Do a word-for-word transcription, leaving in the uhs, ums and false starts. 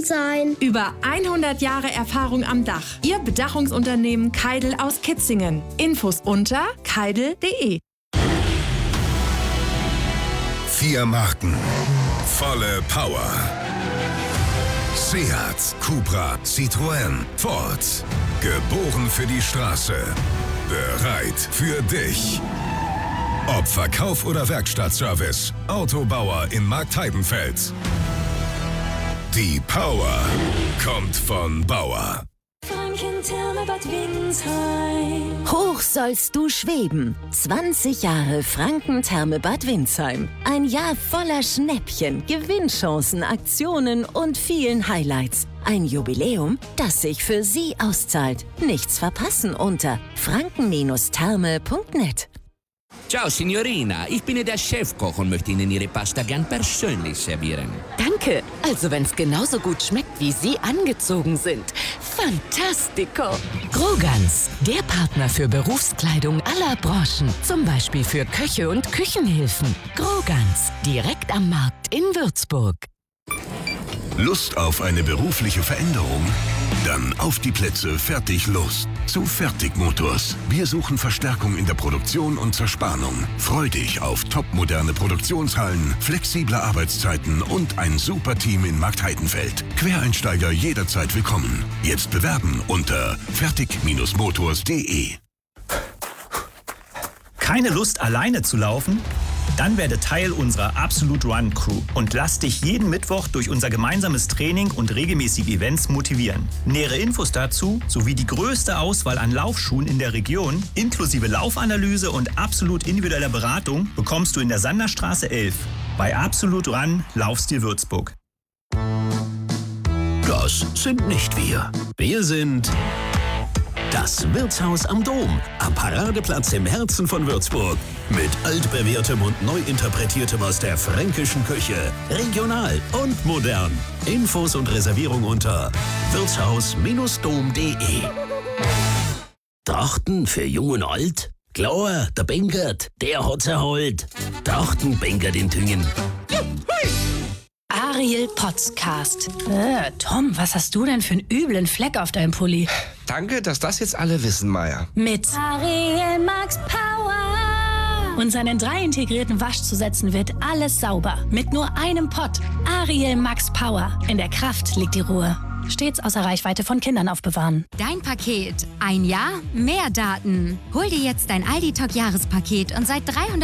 sein. Über hundert Jahre Erfahrung am Dach. Ihr Bedachungsunternehmen Keidel aus Kitzingen. Infos unter keidel punkt de. Vier Marken. Volle Power. Seat, Cupra, Citroën, Ford. Geboren für die Straße. Bereit für dich. Ob Verkauf oder Werkstattservice. Autobauer in Marktheidenfeld. Die Power kommt von Bauer. Franken-Therme Bad Windsheim. Hoch sollst du schweben. zwanzig Jahre Franken-Therme Bad Windsheim. Ein Jahr voller Schnäppchen, Gewinnchancen, Aktionen und vielen Highlights. Ein Jubiläum, das sich für Sie auszahlt. Nichts verpassen unter franken Therme punkt net. Ciao, Signorina. Ich bin der Chefkoch und möchte Ihnen Ihre Pasta gern persönlich servieren. Danke. Also, wenn's genauso gut schmeckt, wie Sie angezogen sind. Fantastico. Grogans, der Partner für Berufskleidung aller Branchen. Zum Beispiel für Köche und Küchenhilfen. Grogans, direkt am Markt in Würzburg. Lust auf eine berufliche Veränderung? Dann auf die Plätze, fertig, los. Zu Fertig Motors. Wir suchen Verstärkung in der Produktion und Zerspannung. Freu dich auf topmoderne Produktionshallen, flexible Arbeitszeiten und ein super Team in Marktheidenfeld. Quereinsteiger jederzeit willkommen. Jetzt bewerben unter fertig Motors punkt de. Keine Lust, alleine zu laufen? Dann werde Teil unserer Absolute Run Crew und lass dich jeden Mittwoch durch unser gemeinsames Training und regelmäßige Events motivieren. Nähere Infos dazu sowie die größte Auswahl an Laufschuhen in der Region, inklusive Laufanalyse und absolut individueller Beratung, bekommst du in der Sanderstraße elf. Bei Absolute Run Laufstil Würzburg. Das sind nicht wir. Wir sind das Wirtshaus am Dom, am Paradeplatz im Herzen von Würzburg. Mit altbewährtem und neu interpretiertem aus der fränkischen Küche. Regional und modern. Infos und Reservierung unter wirtshaus Dom punkt de. Trachten für Jung und Alt? Klar, der Bengert, der hat's erholt. Trachten Bengert in Tüngen. Ariel Podcast. Äh, Tom, was hast du denn für einen üblen Fleck auf deinem Pulli? Danke, dass das jetzt alle wissen, Maya. Mit Ariel Max Power. Und seinen drei integrierten Waschzusätzen wird alles sauber. Mit nur einem Pott. Ariel Max Power. In der Kraft liegt die Ruhe. Stets außer Reichweite von Kindern aufbewahren. Dein Paket. Ein Jahr, mehr Daten. Hol dir jetzt dein Aldi Talk Jahrespaket und seit dreihundert